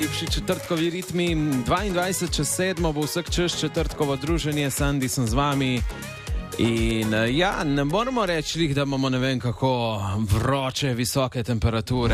Lepši četrtkovi ritmi, 22:07 bo vsak čas četrtkovo druženje, Sandi sem z vami. In ja, ne moramo reči, da imamo ne vem kako vroče, visoke temperature.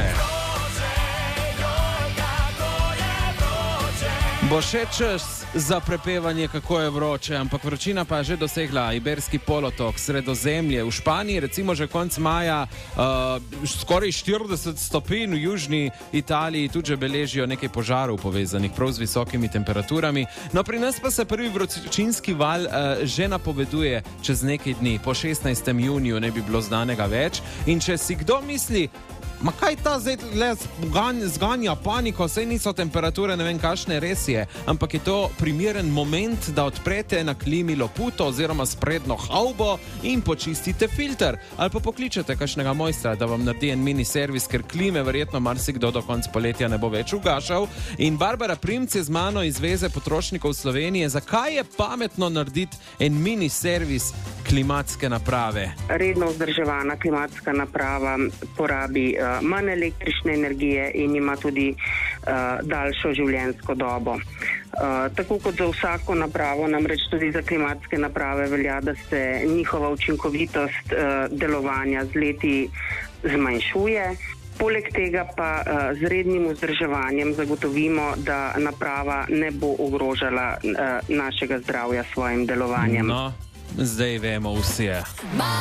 Bo še čas za prepevanje, kako je vroče, ampak vročina pa je že dosegla Iberski polotok, Sredozemlje. V Španiji recimo že konec maja skoraj 40 stopinj, v južni Italiji tudi že beležijo nekaj požarov povezanih prav z visokimi temperaturami. No, pri nas pa se prvi vročinski val že napoveduje čez nekaj dni, po 16. juniju ne bi bilo znanega več. In če si kdo misli, ma kaj ta zdaj zganja paniko, saj niso temperature ne vem kakšne, res je, ampak je to primeren moment, da odprete na klimi loputo oziroma sprednjo havbo in počistite filter. Ali pa pokličete kakšnega mojstra, da vam naredi en mini servis, ker klime verjetno marsikdo do konca poletja ne bo več ugašal. In Barbara Primc je z mano iz Zveze potrošnikov Slovenije. Zakaj je pametno narediti en mini servis klimatske naprave? Redno vzdrževana klimatska naprava porabi manj električne energije in ima tudi daljšo življenjsko dobo. Tako kot za vsako napravo, namreč tudi za klimatske naprave velja, da se njihova učinkovitost delovanja z leti zmanjšuje. Poleg tega pa z rednim vzdrževanjem zagotovimo, da naprava ne bo ogrožala našega zdravja s svojim delovanjem. No, zdaj vemo vsi.